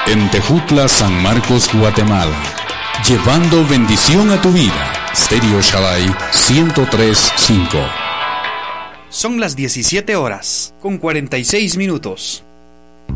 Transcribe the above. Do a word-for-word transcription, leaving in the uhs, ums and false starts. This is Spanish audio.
En Tejutla, San Marcos, Guatemala. Llevando bendición a tu vida. Stereo Shaddai ciento tres punto cinco. Son las diecisiete horas, con cuarenta y seis minutos.